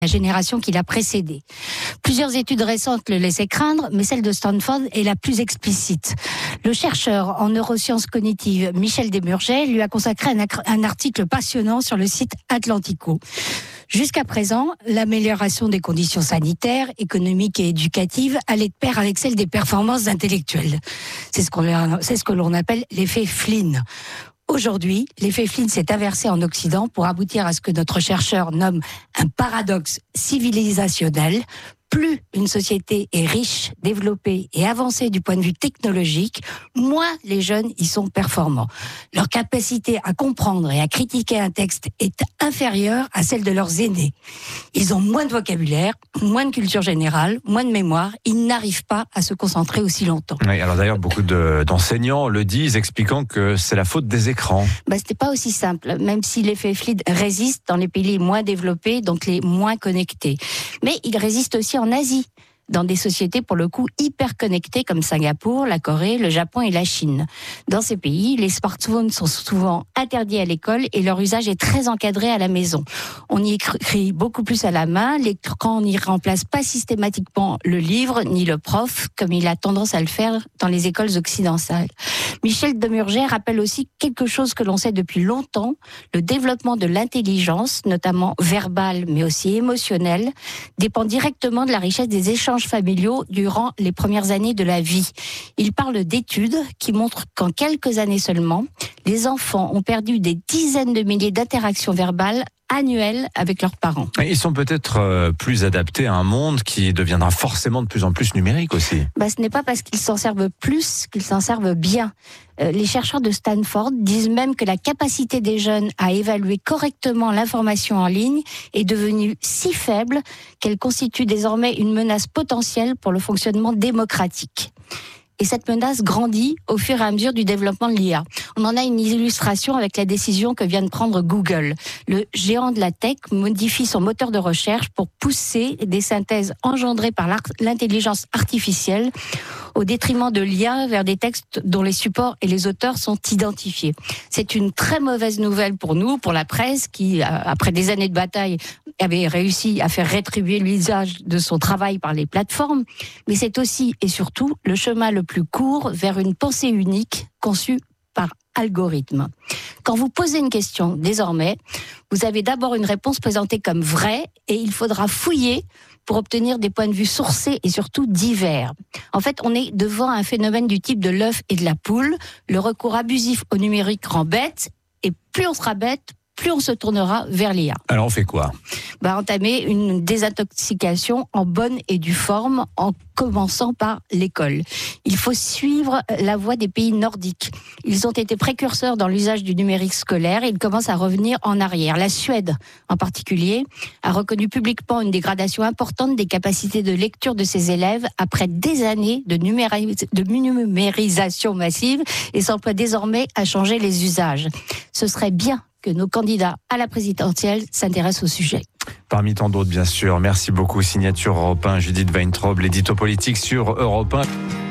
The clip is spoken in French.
la génération qui l'a précédé. Plusieurs études récentes le laissaient craindre, mais celle de Stanford est la plus explicite. Le chercheur en neurosciences cognitives Michel Desmurger lui a consacré un article passionnant sur le site Atlantico. Jusqu'à présent, l'amélioration des conditions sanitaires, économiques et éducatives allait de pair avec celle des performances intellectuelles. C'est ce que l'on appelle l'effet Flynn. Aujourd'hui, l'effet Flynn s'est inversé en Occident pour aboutir à ce que notre chercheur nomme un paradoxe civilisationnel. Plus une société est riche, développée et avancée du point de vue technologique, moins les jeunes y sont performants. Leur capacité à comprendre et à critiquer un texte est inférieure à celle de leurs aînés. Ils ont moins de vocabulaire, moins de culture générale, moins de mémoire. Ils n'arrivent pas à se concentrer aussi longtemps. Oui, alors d'ailleurs, beaucoup d'enseignants le disent, expliquant que c'est la faute des écrans. Ce n'est pas aussi simple, même si l'effet Flynn résiste dans les pays les moins développés, donc les moins connectés. Mais il résiste aussi en Asie, dans des sociétés pour le coup hyper connectées comme Singapour, la Corée, le Japon et la Chine. Dans ces pays, les smartphones sont souvent interdits à l'école et leur usage est très encadré à la maison. On y écrit beaucoup plus à la main, l'écran n'y remplace pas systématiquement le livre ni le prof, comme il a tendance à le faire dans les écoles occidentales. Michel Desmurger rappelle aussi quelque chose que l'on sait depuis longtemps, le développement de l'intelligence, notamment verbale mais aussi émotionnelle, dépend directement de la richesse des échanges familiaux durant les premières années de la vie. Il parle d'études qui montrent qu'en quelques années seulement, les enfants ont perdu des dizaines de milliers d'interactions verbales annuelles avec leurs parents. Ils sont peut-être plus adaptés à un monde qui deviendra forcément de plus en plus numérique aussi. Ce n'est pas parce qu'ils s'en servent plus qu'ils s'en servent bien. Les chercheurs de Stanford disent même que la capacité des jeunes à évaluer correctement l'information en ligne est devenue si faible qu'elle constitue désormais une menace potentielle pour le fonctionnement démocratique. Et cette menace grandit au fur et à mesure du développement de l'IA. On en a une illustration avec la décision que vient de prendre Google. Le géant de la tech modifie son moteur de recherche pour pousser des synthèses engendrées par l'intelligence artificielle au détriment de l'IA vers des textes dont les supports et les auteurs sont identifiés. C'est une très mauvaise nouvelle pour nous, pour la presse, qui, après des années de bataille, avait réussi à faire rétribuer l'usage de son travail par les plateformes, mais c'est aussi et surtout le chemin le plus court vers une pensée unique conçue par algorithme. Quand vous posez une question, désormais, vous avez d'abord une réponse présentée comme vraie et il faudra fouiller pour obtenir des points de vue sourcés et surtout divers. En fait, on est devant un phénomène du type de l'œuf et de la poule. Le recours abusif au numérique rend bête et plus on sera bête, plus on se tournera vers l'IA. Alors on fait quoi ? Entamer une désintoxication en bonne et due forme en commençant par l'école. Il faut suivre la voie des pays nordiques. Ils ont été précurseurs dans l'usage du numérique scolaire et ils commencent à revenir en arrière. La Suède, en particulier, a reconnu publiquement une dégradation importante des capacités de lecture de ses élèves après des années de numérisation massive et s'emploie désormais à changer les usages. Ce serait bien que nos candidats à la présidentielle s'intéressent au sujet. Parmi tant d'autres, bien sûr. Merci beaucoup. Signature Europe 1, Judith Weintraub, l'édito politique sur Europe 1.